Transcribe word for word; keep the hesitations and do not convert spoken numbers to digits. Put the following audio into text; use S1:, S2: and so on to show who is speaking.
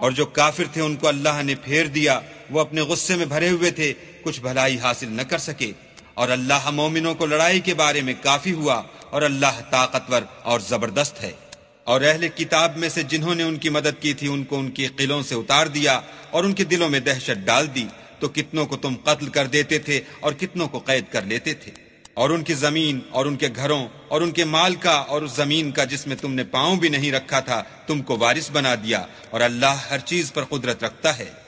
S1: और जो काफिर थे उनको अल्लाह ने फेर दिया, वो अपने गुस्से में भरे हुए थे, कुछ भलाई हासिल न कर सके। और अल्लाह मोमिनों को लड़ाई के बारे में काफी हुआ, और अल्लाह ताकतवर और जबरदस्त है। और अहले किताब में से जिन्होंने उनकी मदद की थी उनको उनके किलों से उतार दिया और उनके दिलों में दहशत डाल दी, तो कितनों को तुम कत्ल कर देते थे और कितनों को कैद कर लेते थे। और उनकी जमीन और उनके घरों और उनके माल का और उस जमीन का जिसमें तुमने पांव भी नहीं रखा था तुमको वारिस बना दिया, और अल्लाह हर चीज पर कुदरत रखता है।